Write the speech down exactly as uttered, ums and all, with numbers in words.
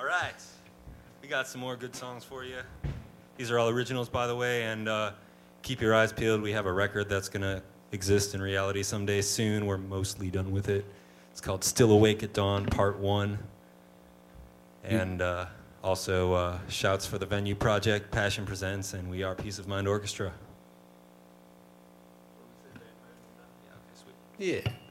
right. We got some more good songs for you. These are all originals, by the way, and uh, keep your eyes peeled. We have a record that's going to exist in reality someday soon. We're mostly done with it. It's called Still Awake at Dawn, Part one. And uh, also uh, shouts for the Venue Project, Passion Presents, and We Are Peace of Mind Orchestra. Yeah.